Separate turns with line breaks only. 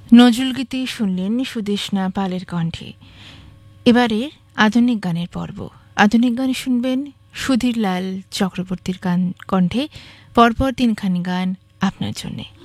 নজরুলগীতি শুনলেন সুদেষ্ণা পালের কণ্ঠে। এবারের আধুনিক গানের পর্ব। আধুনিক গানে শুনবেন সুধীরলাল চক্রবর্তীর কণ্ঠে পরপর তিনখানি গান আপনার জন্যে।